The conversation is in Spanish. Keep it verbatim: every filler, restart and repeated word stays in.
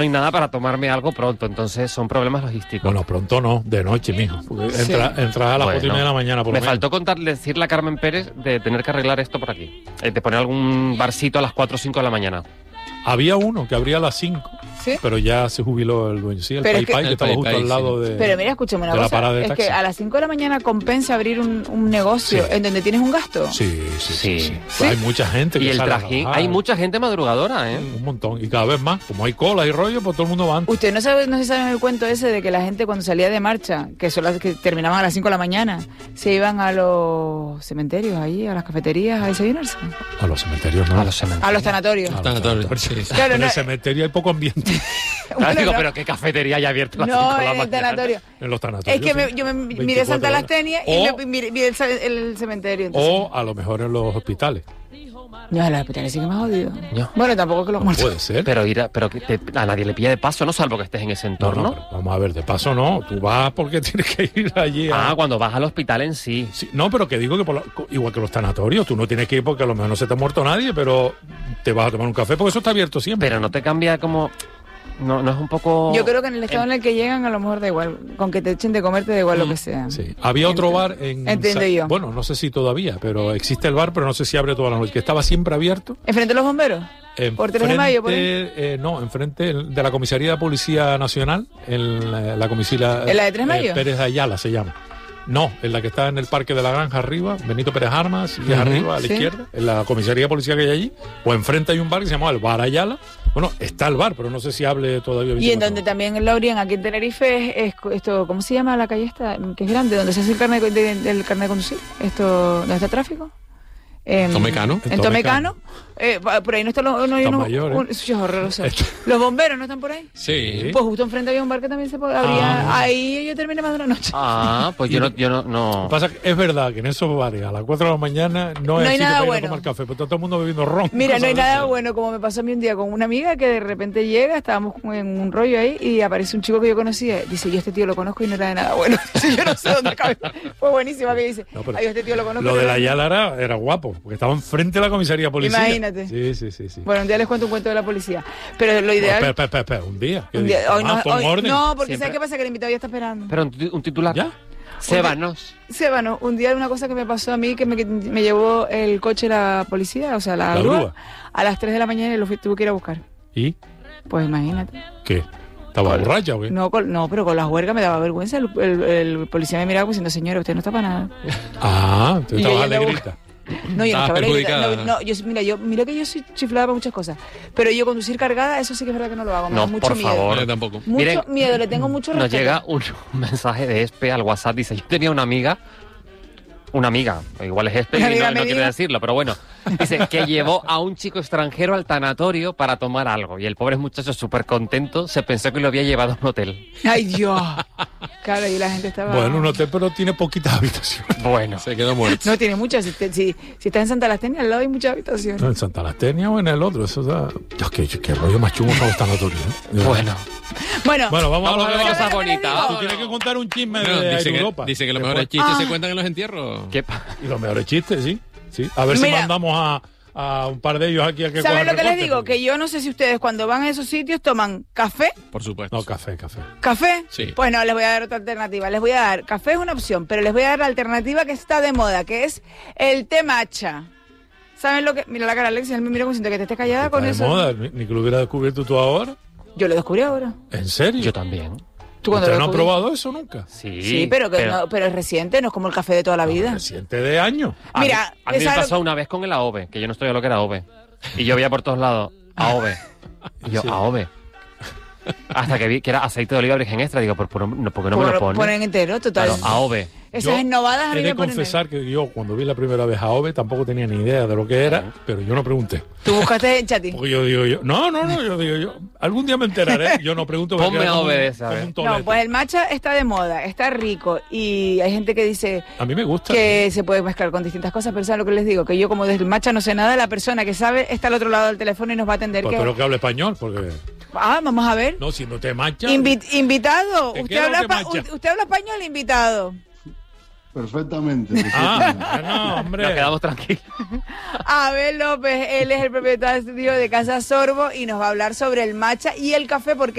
hay nada para tomarme algo pronto, entonces son problemas logísticos. Bueno, pronto no, de noche, mijo. Entra, sí. Entra a las cuatro bueno, y media de la mañana por Me lo faltó contar, decirle a Carmen Pérez de tener que arreglar esto por aquí, de poner algún barcito a las cuatro o cinco de la mañana. Había uno que abría a las cinco, ¿sí? Pero ya se jubiló el dueño. Sí, el Pai Pai, que, que estaba justo al lado sí. de Pero mira, escúchame una cosa, es que a las cinco de la mañana compensa abrir un, un negocio sí. en donde tienes un gasto. Sí, sí, sí. sí, sí. sí. Hay mucha gente que y el sale trajín, hay mucha gente madrugadora, ¿eh? Un montón, y cada vez más. Como hay cola y rollo, pues todo el mundo va antes. Usted no sabe, no se sabe el cuento ese de que la gente cuando salía de marcha, que son las que terminaban a las cinco de la mañana, se iban a los cementerios ahí, a las cafeterías a desayunarse. A los cementerios, no. A los cementerios. A los tanatorios. A los tanatorios. Sí, sí. Claro, en no, el cementerio hay poco ambiente. Bueno, digo, no. Pero qué cafetería hay abierta a las no, cinco de la en el mañana. Tanatorio. En los tanatorios. Es que me, yo me miré Santa Lastenia y me, miré, miré el, el, el cementerio. Entonces. O a lo mejor en los hospitales. No, en los hospitales sí que me ha jodido. No. Bueno, tampoco que los no muertos. Puede ser. Pero, ir a, pero que te, a nadie le pilla de paso, ¿no? Salvo que estés en ese entorno. No, no, vamos a ver, de paso no. Tú vas porque tienes que ir allí. A... Ah, cuando vas al hospital en sí. sí no, pero que digo que por lo, igual que los tanatorios, tú no tienes que ir porque a lo mejor no se te ha muerto nadie, pero te vas a tomar un café porque eso está abierto siempre. Pero no te cambia como... No, no es un poco... Yo creo que en el estado en el que llegan a lo mejor da igual. Con que te echen de comer te da igual mm. lo que sea. Sí. Había otro Ent- bar en... Entiendo yo. Bueno, no sé si todavía, pero existe el bar, pero no sé si abre todas las noches. Que estaba siempre abierto. ¿Enfrente de los bomberos? En ¿Por tres de mayo? Por eh, no, enfrente de la Comisaría de Policía Nacional. En la, la comisaría... ¿En la de tres de mayo? Eh, Pérez de Ayala se llama. No, en la que está en el Parque de la Granja arriba, Benito Pérez Armas, y uh-huh, arriba a la ¿sí? izquierda, en la comisaría de policía que hay allí, o enfrente hay un bar que se llama el Bar Ayala. Bueno, está el bar, pero no sé si hable todavía. Y en donde también lo abrían aquí en Tenerife es, es esto, ¿cómo se llama la calle esta? Que es grande, donde se hace el carnet de, de, del carnet de conducir. Esto, ¿dónde está el tráfico? En Tomecano. En Tomecano. Eh, por ahí no está lo, no hay uno, mayor, ¿eh? un, eso es horroroso. Los bomberos no están por ahí. Sí. Pues justo enfrente había un bar que también se podía abría. Ah. Ahí yo terminé más de una noche. Ah, pues yo no, yo no, no. Pasa que es verdad que en esos bares a las cuatro de la mañana no, no es hay así nada que bueno. A tomar café, porque todo el mundo bebiendo ron. Mira, no hay nada eso. Bueno, como me pasó a mí un día con una amiga que de repente llega, estábamos en un rollo ahí y aparece un chico que yo conocía. Dice, yo este tío lo conozco y no era de nada bueno. Dice, yo no sé dónde cabe. Fue buenísima que dice, no, ay, yo este tío lo conozco. Lo de la Ayala era, era guapo, porque estaba enfrente de la comisaría de policía. Imagínate. Sí, sí, sí, sí. Bueno, un día les cuento un cuento de la policía. Pero lo ideal... Bueno, espera, espera, espera, un día. Un día hoy no, ah, hoy, orden. no, porque Siempre. ¿sabes qué pasa? Que el invitado ya está esperando. Pero un, un titular. ¿Ya? Sébanos. Sébanos. Un día una cosa que me pasó a mí, que me, que me llevó el coche la policía, o sea, la, la grúa, grúa, a las tres de la mañana y lo fui, tuve que ir a buscar. ¿Y? Pues imagínate. ¿Qué? ¿Estaba borracha o qué? No, con, no, pero con las huelgas me daba vergüenza. El, el, el policía me miraba diciendo, señora, usted no está para nada. Ah, usted estaba alegrita. No, yo no ah, estaba alegrita. No, no, yo, mira, yo, mira que yo soy chiflada para muchas cosas. Pero yo conducir cargada, eso sí que es verdad que no lo hago. Me no, da mucho por miedo. favor. Yo tampoco. Mucho Miren, miedo, le tengo mucho respeto. Nos llega un, un mensaje de Espe al WhatsApp. Dice, yo tenía una amiga... Una amiga, igual es Espe y no, no quiere decirlo, pero bueno. Dice que llevó a un chico extranjero al tanatorio para tomar algo. Y el pobre muchacho, súper contento, se pensó que lo había llevado a un hotel. ¡Ay, Dios! Claro, y la gente estaba... Bueno, un hotel, pero tiene poquitas habitaciones. Bueno. Se quedó muerto. No, tiene muchas. Si, te, si, si estás en Santa Lastenia, al lado hay muchas habitaciones. No, en Santa Lastenia o en el otro. Eso da... Dios, qué, qué rollo más chungo para los tanatorios. ¿eh? Bueno. Bueno, bueno, vamos, vamos a ver ver cosas bonitas. Tú tienes que contar un chisme no, de dice Europa. Que, dice que los Después. mejores chistes ah. se cuentan en los entierros. ¿Qué? Y los mejores chistes, sí. sí. A ver Mira, si mandamos a, a un par de ellos aquí a que ¿saben lo que les digo? Porque... Que yo no sé si ustedes cuando van a esos sitios toman café. Por supuesto. No, café, café. ¿Café? Sí. Pues no, les voy a dar otra alternativa. Les voy a dar, café es una opción, pero les voy a dar la alternativa que está de moda, que es el té matcha. ¿Saben lo que...? Mira la cara, Alexis, él me mira como siento que te estés callada Está con de eso. moda, ni, ni que lo hubiera descubierto tú ahora. Yo lo descubrí ahora. ¿En serio? Yo también. ¿Tú cuando ¿Usted lo no ha descubrí? probado eso nunca? Sí, Sí, pero, que pero, no, pero es reciente, no es como el café de toda la vida. Reciente de años. a Mira, mí, a mí me ¿sabes lo pasó que- una vez con el A O V E, que yo no estoy a lo que era A O V E. Y yo veía por todos lados A O V E. Y yo, Sí. A O V E. Hasta que vi que era aceite de oliva virgen extra. Digo, ¿por, por, no, ¿por qué no me Por- lo ponen? ponen entero, total. Claro, A O V E. Esas Yo innovadas a mí He me de ponen confesar que yo, cuando vi la primera vez a Ove, tampoco tenía ni idea de lo que era, Ajá. pero yo no pregunté. Tú buscaste en Chati. Porque yo digo yo, no, no, no, yo digo yo, algún día me enteraré, yo no pregunto. porque Ponme era como A O V E, un- ¿sabes? como un tolete. No, pues el matcha está de moda, está rico y hay gente que dice A mí me gusta. que se puede mezclar con distintas cosas, pero ¿saben lo que les digo? Que yo como del matcha no sé nada, la persona que sabe está al otro lado del teléfono y nos va a atender. Pues que... espero que hable español, porque Ah, vamos a ver. no, si no te mancha. Invi- invitado, ¿Te usted queda habla, o te pa- mancha? usted habla español, invitado. Perfectamente. perfectamente. Ah, no, hombre. Nos quedamos tranquilos. Abel López, él es el propietario de Casa Sorbo y nos va a hablar sobre el matcha y el café, porque